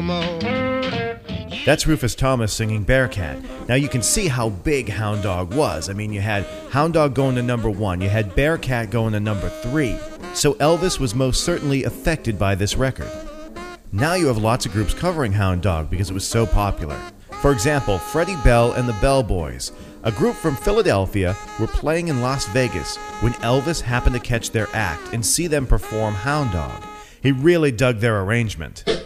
That's Rufus Thomas singing Bearcat. Now you can see how big Hound Dog was. I mean, you had Hound Dog going to number 1, you had Bearcat going to number 3. So Elvis was most certainly affected by this record. Now you have lots of groups covering Hound Dog because it was so popular. For example, Freddie Bell and the Bell Boys, a group from Philadelphia, were playing in Las Vegas when Elvis happened to catch their act and see them perform Hound Dog. He really dug their arrangement.